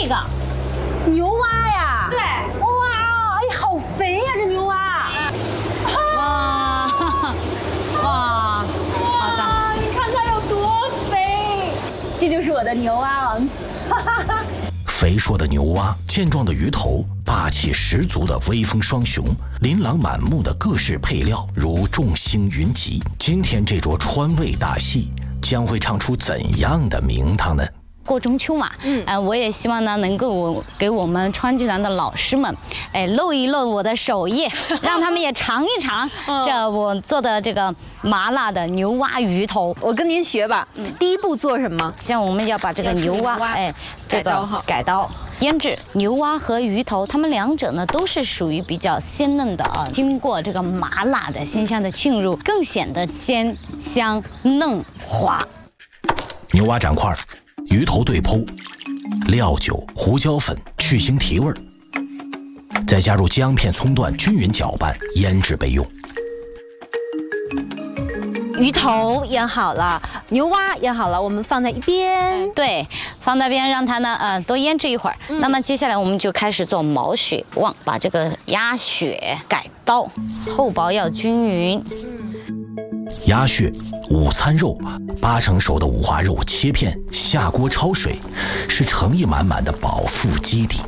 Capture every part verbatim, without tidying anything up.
这个牛蛙呀？ 对， 哇，哎，好肥呀，这牛蛙！ 哇哇，好的， 你看它有多肥，这就是我的牛蛙王子。 肥硕的牛蛙，健壮的鱼头，霸气十足的威风双雄，琳琅满目的各式配料如众星云集。今天这桌川味大戏将会唱出怎样的名堂呢？ 过中秋嘛，嗯，呃，我也希望呢，能够我给我们川剧团的老师们，哎，露一露我的手艺，让他们也尝一尝这我做的这个麻辣的牛蛙鱼头。 我跟您学吧。嗯，第一步做什么？ 这样我们要把这个牛蛙，哎，这个改刀腌制。牛蛙和鱼头，它们两者呢都是属于比较鲜嫩的啊，经过这个麻辣的鲜香的浸入，更显得鲜香嫩滑。 牛蛙斩块。鱼头对剖，料酒、胡椒粉去腥提味，再加入姜片、葱段，均匀搅拌，腌制备用。 鱼头腌好了，牛蛙腌好了，我们放在一边。 对，放在边让它呢呃多腌制一会儿。嗯、那么接下来我们就开始做毛血旺，把这个鸭血改刀，厚薄要均匀。 鸭血。午餐肉，八成熟的五花肉切片，下锅焯水，是诚意满满的饱腹基底。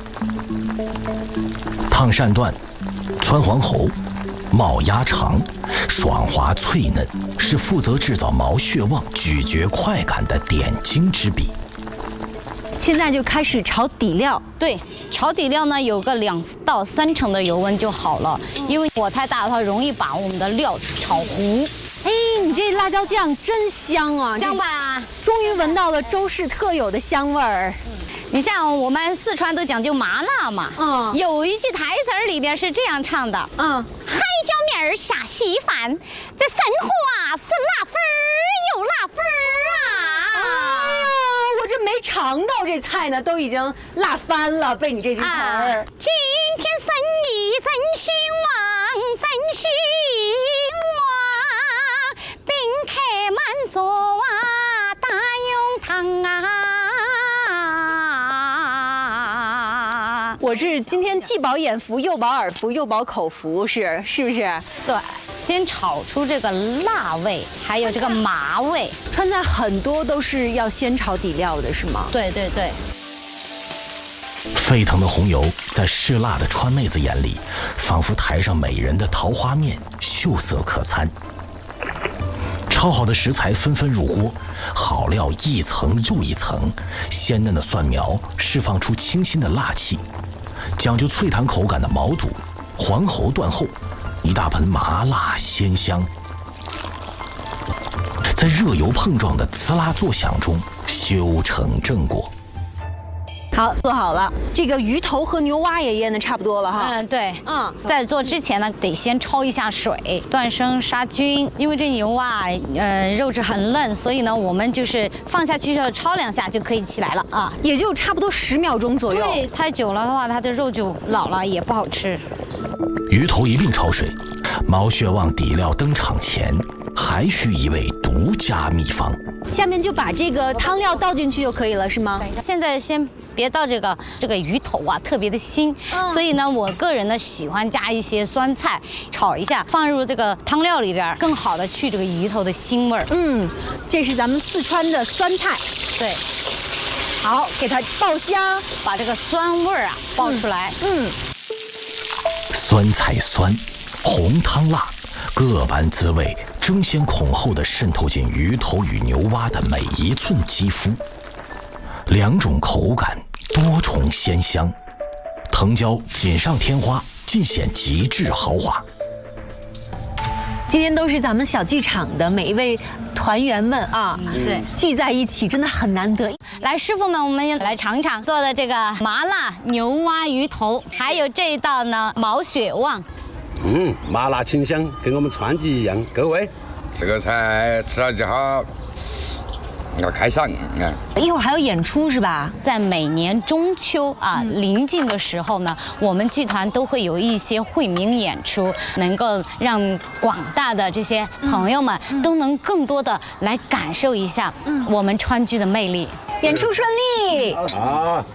烫鳝段，汆黄喉，冒鸭肠，爽滑脆嫩，是负责制造毛血旺咀嚼快感的点睛之笔。 现在就开始炒底料。 对，炒底料呢有个两到三成的油温就好了，因为火太大的话容易把我们的料炒糊。 哎，你这辣椒酱真香啊！ 香吧？ 终于闻到了周氏特有的香味儿。 嗯，你像我们四川都讲究麻辣嘛，嗯，有一句台词儿里边是这样唱的，嗯，海椒面儿下稀饭，这三花是辣粉儿有辣粉儿啊！ 哎呀，我这没尝到这菜呢，都已经辣翻了，被你这句词儿。 今天生意真兴旺，真兴旺。宾客满座啊，大用堂啊！ 我是今天既饱眼福，又饱耳福，又饱口福，是是不是？ 对，先炒出这个辣味，还有这个麻味。 川菜很多都是要先炒底料的，是吗？ 对对对。 沸腾的红油在嗜辣的川妹子眼里，仿佛台上美人的桃花面，秀色可餐。焯好的食材纷纷入锅，好料一层又一层，鲜嫩的蒜苗释放出清新的辣气，讲究脆弹口感的毛肚，黄喉断后，一大盆麻辣鲜香，在热油碰撞的滋啦作响中修成正果。 好，做好了。这个鱼头和牛蛙也腌的差不多了哈。 嗯，对。嗯，在做之前呢，得先焯一下水，断生杀菌。因为这牛蛙，呃，肉质很嫩，所以呢，我们就是放下去要焯两下就可以起来了啊， 也就差不多十秒钟左右。 对，太久了的话，它的肉就老了，也不好吃。 鱼头一并焯水，毛血旺底料登场前，还需一味独家秘方。 下面就把这个汤料倒进去就可以了，是吗？ 现在先别倒这个这个鱼头啊，特别的腥，嗯、所以呢，我个人呢喜欢加一些酸菜炒一下，放入这个汤料里边，更好的去这个鱼头的腥味儿。 嗯，这是咱们四川的酸菜。 对， 好，给它爆香， 把这个酸味儿啊爆出来。嗯，嗯酸菜酸，红汤辣，各般滋味争先恐后地渗透进鱼头与牛蛙的每一寸肌肤，两种口感多重鲜香，藤椒锦上添花，尽显极致豪华。 今天都是咱们小剧场的每一位团员们啊， 嗯、对， 聚在一起真的很难得。 来，师傅们，我们来尝尝做的这个麻辣牛蛙鱼头，还有这一道呢毛血旺。 嗯，麻辣清香，跟我们川剧一样。各位， 这个菜吃了就好，要开嗓。嗯， 一会儿还有演出是吧？ 在每年中秋啊、嗯、临近的时候呢，我们剧团都会有一些惠民演出，能够让广大的这些朋友们都能更多的来感受一下我们川剧的魅力。 演出顺利！ 啊。